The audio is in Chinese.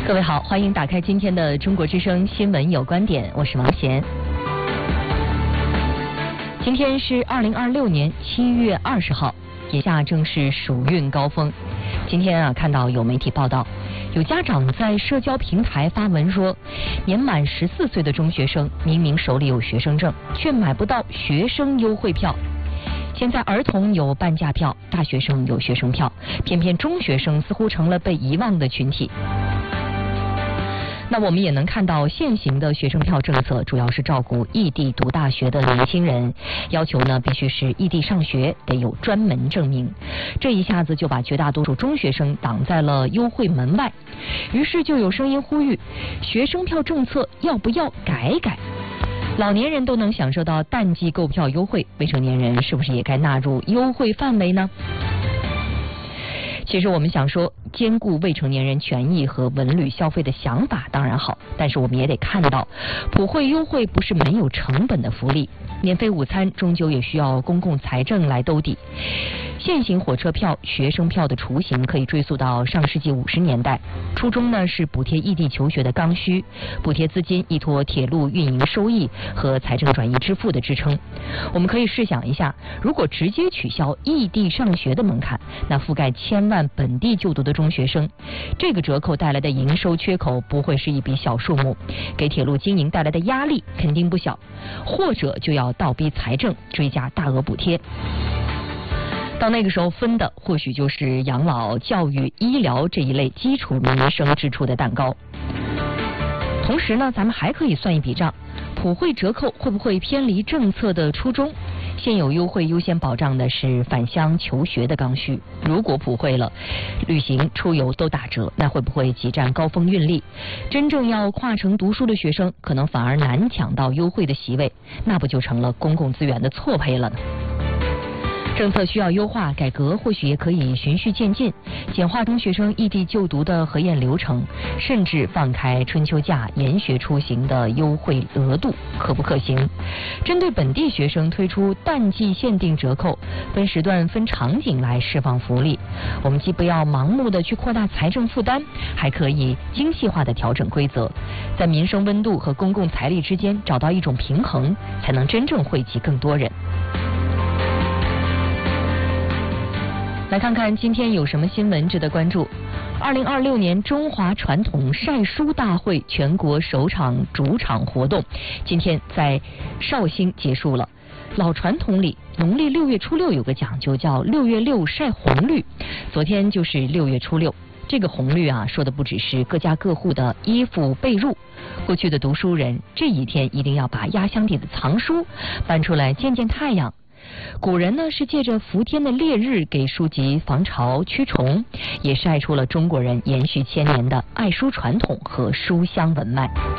各位好，欢迎打开今天的中国之声新闻有观点，我是王贤。今天是2026年7月20号，眼下正是暑运高峰。今天看到有媒体报道，有家长在社交平台发文说，年满14岁的中学生明明手里有学生证，却买不到学生优惠票。现在儿童有半价票，大学生有学生票，偏偏中学生似乎成了被遗忘的群体。那我们也能看到，现行的学生票政策主要是照顾异地读大学的年轻人，要求呢必须是异地上学，得有专门证明。这一下子就把绝大多数中学生挡在了优惠门外。于是就有声音呼吁，学生票政策要不要改一改？老年人都能享受到淡季购票优惠，未成年人是不是也该纳入优惠范围呢？其实我们想说，兼顾未成年人权益和文旅消费的想法当然好，但是我们也得看到，普惠优惠不是没有成本的福利，免费午餐终究也需要公共财政来兜底。现行火车票、学生票的雏形可以追溯到上世纪50年代，初衷呢是补贴异地求学的刚需，补贴资金依托铁路运营收益和财政转移支付的支撑。我们可以试想一下，如果直接取消异地上学的门槛，那覆盖千万本地就读的中学生，这个折扣带来的营收缺口不会是一笔小数目，给铁路经营带来的压力肯定不小，或者就要倒逼财政追加大额补贴。到那个时候分的或许就是养老、教育、医疗这一类基础民生支出的蛋糕。同时呢，咱们还可以算一笔账，普惠折扣会不会偏离政策的初衷？现有优惠优先保障的是返乡求学的刚需，如果普惠了，旅行出游都打折，那会不会挤占高峰运力？真正要跨城读书的学生可能反而难抢到优惠的席位，那不就成了公共资源的错配了呢？政策需要优化改革，或许也可以循序渐进，简化中学生异地就读的核验流程，甚至放开春秋假、研学出行的优惠额度，可不可行？针对本地学生推出淡季限定折扣，分时段分场景来释放福利。我们既不要盲目的去扩大财政负担，还可以精细化的调整规则，在民生温度和公共财力之间找到一种平衡，才能真正惠及更多人。来看看今天有什么新闻值得关注。2026年中华传统晒书大会全国首场主场活动今天在绍兴结束了。老传统里，农历6月初6有个讲究，叫6月6晒红绿。昨天就是6月初6，这个红绿说的不只是各家各户的衣服被褥。过去的读书人这一天一定要把压箱底的藏书搬出来见见太阳。古人呢是借着伏天的烈日给书籍防潮驱虫，也晒出了中国人延续千年的爱书传统和书香文脉。